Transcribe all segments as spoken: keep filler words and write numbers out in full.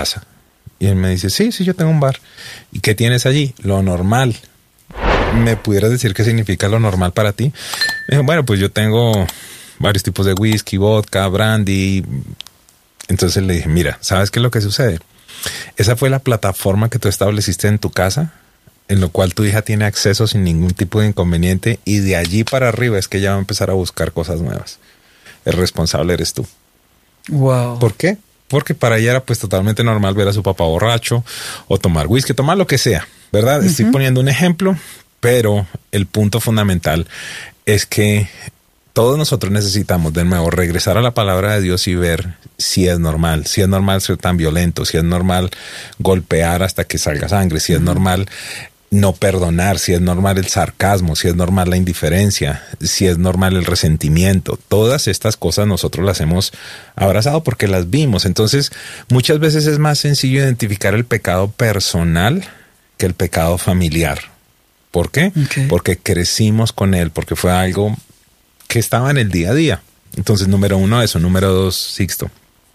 casa. Y él me dice, sí, sí, yo tengo un bar. ¿Y qué tienes allí? Lo normal. ¿Me pudieras decir qué significa lo normal para ti? Me dijo, bueno, pues yo tengo varios tipos de whisky, vodka, brandy. Entonces le dije, mira, ¿sabes qué es lo que sucede? Esa fue la plataforma que tú estableciste en tu casa, en lo cual tu hija tiene acceso sin ningún tipo de inconveniente, y de allí para arriba es que ella va a empezar a buscar cosas nuevas. El responsable eres tú. Wow. ¿Por qué? Porque para ella era pues totalmente normal ver a su papá borracho o tomar whisky, tomar lo que sea, ¿verdad? Uh-huh. Estoy poniendo un ejemplo, pero el punto fundamental es que todos nosotros necesitamos de nuevo regresar a la palabra de Dios y ver si es normal, si es normal ser tan violento, si es normal golpear hasta que salga sangre, si uh-huh. es normal no perdonar, si es normal el sarcasmo, si es normal la indiferencia, si es normal el resentimiento. Todas estas cosas nosotros las hemos abrazado porque las vimos. Entonces, muchas veces es más sencillo identificar el pecado personal que el pecado familiar. ¿Por qué? Okay. Porque crecimos con él, porque fue algo que estaba en el día a día. Entonces, número uno, eso. Número dos, Sixto.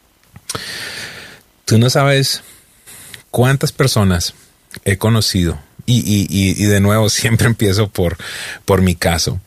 Tú no sabes cuántas personas he conocido. Y, y, y, y de nuevo siempre empiezo por, por mi caso,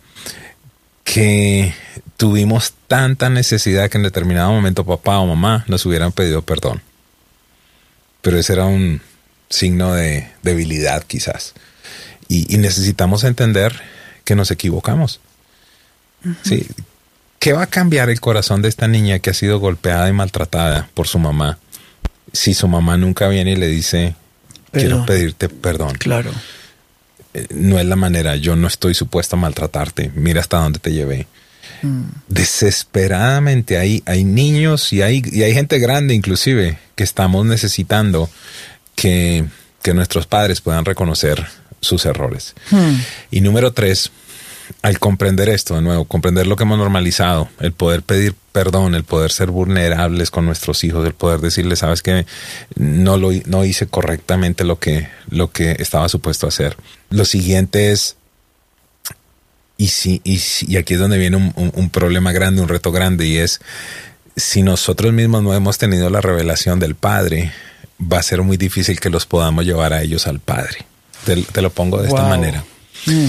que tuvimos tanta necesidad que en determinado momento papá o mamá nos hubieran pedido perdón. Pero ese era un signo de debilidad quizás. Y, y necesitamos entender que nos equivocamos. Uh-huh. ¿Sí? ¿Qué va a cambiar el corazón de esta niña que ha sido golpeada y maltratada por su mamá si su mamá nunca viene y le dice... Pero, quiero pedirte perdón. Claro. Eh, no es la manera. Yo no estoy supuesto a maltratarte. Mira hasta dónde te llevé. Mm. Desesperadamente hay, hay niños y hay, y hay gente grande inclusive que estamos necesitando que, que nuestros padres puedan reconocer sus errores. Mm. Y número tres, al comprender esto, de nuevo, comprender lo que hemos normalizado, el poder pedir perdón, el poder ser vulnerables con nuestros hijos, el poder decirles, sabes que no lo no hice correctamente lo que, lo que estaba supuesto a hacer. Lo siguiente es, y, si, y, si, y aquí es donde viene un, un, un problema grande, un reto grande, y es, si nosotros mismos no hemos tenido la revelación del Padre, va a ser muy difícil que los podamos llevar a ellos al Padre. Te, te lo pongo de wow. esta manera. Mm.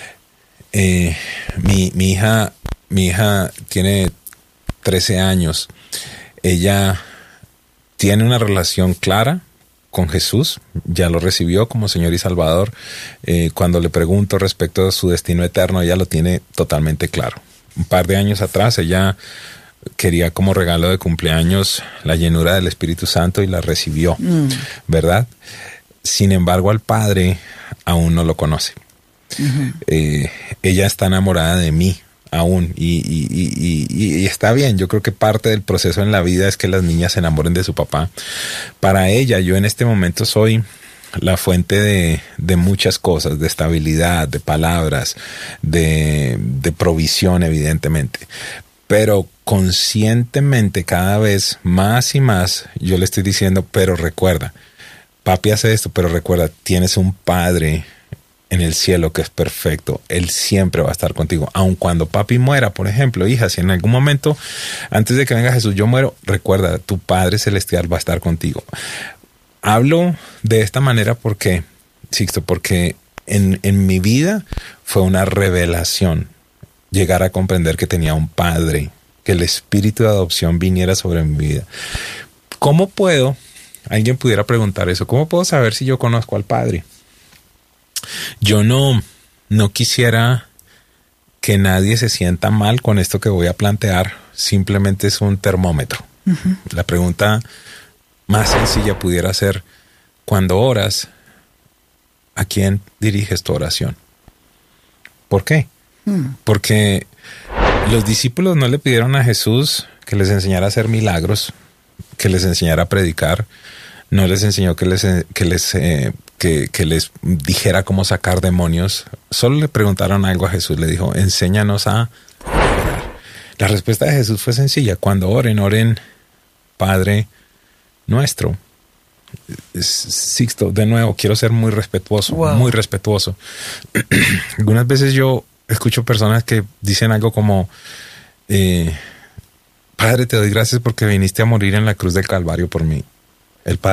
Eh, mi, mi hija, mi hija tiene trece años. Ella tiene una relación clara con Jesús. Ya lo recibió como Señor y Salvador. Eh, cuando le pregunto respecto a su destino eterno, ella lo tiene totalmente claro. Un par de años atrás, ella quería como regalo de cumpleaños la llenura del Espíritu Santo y la recibió, mm. ¿verdad? Sin embargo, al Padre aún no lo conoce. Uh-huh. Eh, ella está enamorada de mí aún y, y, y, y, y está bien. Yo creo que parte del proceso en la vida es que las niñas se enamoren de su papá. Para ella, yo en este momento soy la fuente de, de muchas cosas, de estabilidad, de palabras, de, de provisión, evidentemente. Pero conscientemente cada vez más y más yo le estoy diciendo, pero recuerda, papi hace esto, pero recuerda, tienes un padre en el cielo que es perfecto. Él siempre va a estar contigo. Aun cuando papi muera, por ejemplo, hija, si en algún momento, antes de que venga Jesús, yo muero, recuerda, tu Padre Celestial va a estar contigo. Hablo de esta manera porque, Sixto, porque en, en mi vida fue una revelación llegar a comprender que tenía un Padre, que el espíritu de adopción viniera sobre mi vida. ¿Cómo puedo, alguien pudiera preguntar eso, cómo puedo saber si yo conozco al Padre? Yo no, no quisiera que nadie se sienta mal con esto que voy a plantear. Simplemente es un termómetro. Uh-huh. La pregunta más sencilla pudiera ser, cuando oras, ¿a quién diriges tu oración? ¿Por qué? Uh-huh. Porque los discípulos no le pidieron a Jesús que les enseñara a hacer milagros, que les enseñara a predicar. No les enseñó que les, que les, eh, que, que les dijera cómo sacar demonios. Solo le preguntaron algo a Jesús. Le dijo, enséñanos a orar. La respuesta de Jesús fue sencilla. Cuando oren, oren, Padre nuestro. Sixto, de nuevo, quiero ser muy respetuoso, wow. muy respetuoso. Algunas veces yo escucho personas que dicen algo como, eh, Padre, te doy gracias porque viniste a morir en la cruz del Calvario por mí. El Padre